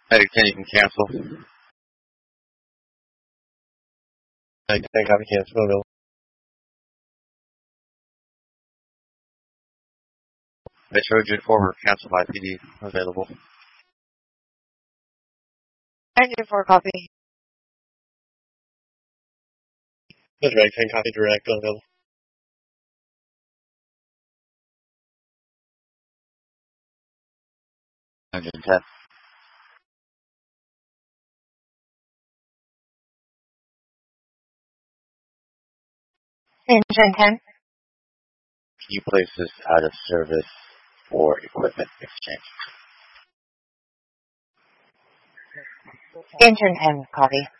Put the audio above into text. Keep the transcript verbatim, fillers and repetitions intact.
Hey, can you can cancel? Hey, ten copy cancel. Available. Hey, Trojan forward cancel by P D available. Engine four copy. Direct ten copy direct available. Engine ten. Engine ten. Can you place this out of service for equipment exchange? Engine ten copy.